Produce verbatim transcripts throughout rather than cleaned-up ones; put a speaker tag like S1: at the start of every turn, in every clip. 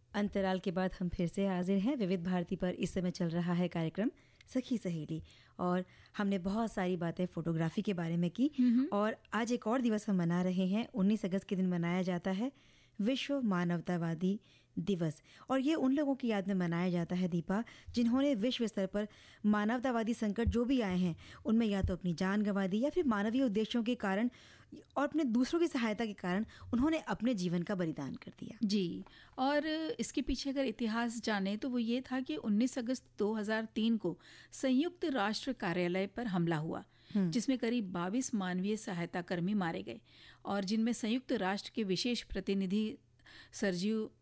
S1: अंतराल के बाद हम फिर से हाजिर हैं। विविध भारती पर इस समय चल रहा है कार्यक्रम सखी सहेली और हमने बहुत सारी बातें फोटोग्राफी के बारे में की और आज एक और दिवस हम मना रहे हैं। उन्नीस अगस्त के दिन मनाया जाता है विश्व मानवतावादी दिवस और ये उन लोगों की याद में मनाया जाता है दीपा, जिन्होंने विश्व स्तर पर मानवतावादी संकट जो भी आए हैं उनमें या तो अपनी जान गंवा दी या फिर मानवीय उद्देश्यों के कारण और अपने दूसरों की सहायता के कारण उन्होंने अपने जीवन का बलिदान कर दिया।
S2: जी, और इसके पीछे अगर इतिहास जाने तो वो ये था कि उन्नीस अगस्त दो हज़ार तीन को संयुक्त राष्ट्र कार्यालय पर हमला हुआ, जिसमें करीब बाईस मानवीय सहायता कर्मी मारे गए और जिनमें संयुक्त राष्ट्र के विशेष प्रतिनिधि सर्जियो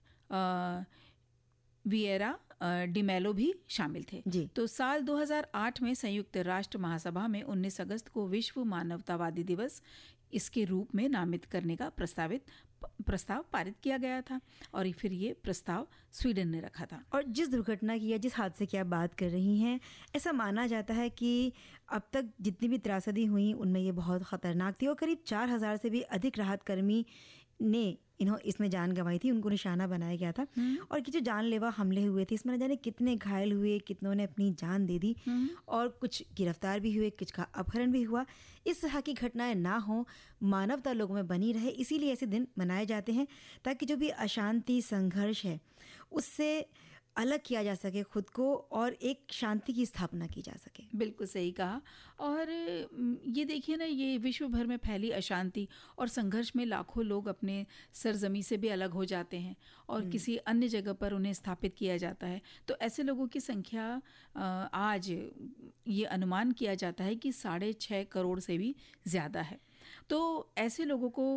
S2: विएरा डिमेलो भी शामिल थे।
S1: जी।
S2: तो साल दो हज़ार आठ में संयुक्त राष्ट्र महासभा में उन्नीस अगस्त को विश्व मानवतावादी दिवस इसके रूप में नामित करने का प्रस्तावित प्रस्ताव पारित किया गया था और फिर ये प्रस्ताव स्वीडन ने रखा था।
S1: और जिस दुर्घटना की या जिस हादसे की आप बात कर रही हैं, ऐसा माना जाता है कि अब तक जितनी भी त्रासदी हुई उनमें ये बहुत ख़तरनाक थी और करीब चार हज़ार से भी अधिक राहत कर्मी ने इन्हों इसमें जान गंवाई थी, उनको निशाना बनाया गया था। और कि जो जानलेवा हमले हुए थे इसमें न जाने कितने घायल हुए, कितनों ने अपनी जान दे दी और कुछ गिरफ्तार भी हुए, कुछ का अपहरण भी हुआ। इस तरह की घटनाएं ना हो, मानवता लोगों में बनी रहे, इसीलिए ऐसे दिन मनाए जाते हैं ताकि जो भी अशांति संघर्ष है उससे अलग किया जा सके खुद को और एक शांति की स्थापना की जा सके।
S2: बिल्कुल सही कहा। और ये देखिए ना, ये विश्व भर में फैली अशांति और संघर्ष में लाखों लोग अपने सरजमी से भी अलग हो जाते हैं और किसी अन्य जगह पर उन्हें स्थापित किया जाता है। तो ऐसे लोगों की संख्या आज ये अनुमान किया जाता है कि साढ़े छः करोड़ से भी ज़्यादा है। तो ऐसे लोगों को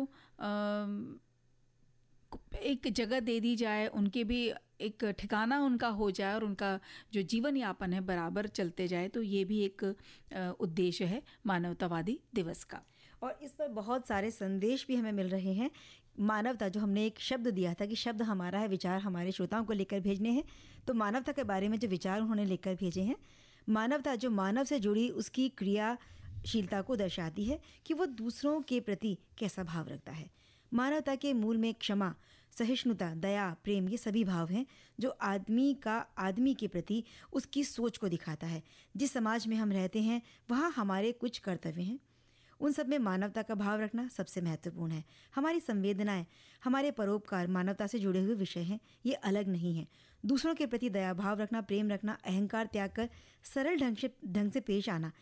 S2: एक जगह दे दी जाए, उनके भी एक ठिकाना उनका हो जाए और उनका जो जीवन यापन है बराबर चलते जाए, तो ये भी एक उद्देश्य है मानवतावादी दिवस का।
S1: और इस पर बहुत सारे संदेश भी हमें मिल रहे हैं। मानवता, जो हमने एक शब्द दिया था कि शब्द हमारा है, विचार हमारे श्रोताओं को लेकर भेजने हैं, तो मानवता के बारे में जो विचार उन्होंने लेकर भेजे हैं, मानवता जो मानव से जुड़ी उसकी क्रियाशीलता को दर्शाती है कि वो दूसरों के प्रति कैसा भाव रखता है। मानवता के मूल में क्षमा, सहिष्णुता, दया, प्रेम, ये सभी भाव हैं जो आदमी का आदमी के प्रति उसकी सोच को दिखाता है। जिस समाज में हम रहते हैं वहाँ हमारे कुछ कर्तव्य हैं, उन सब में मानवता का भाव रखना सबसे महत्वपूर्ण है। हमारी संवेदनाएं, हमारे परोपकार मानवता से जुड़े हुए विषय हैं, ये अलग नहीं हैं। दूसरों के प्रति दया भाव रखना, प्रेम रखना, अहंकार त्याग कर सरल ढंग से ढंग से पेश आना,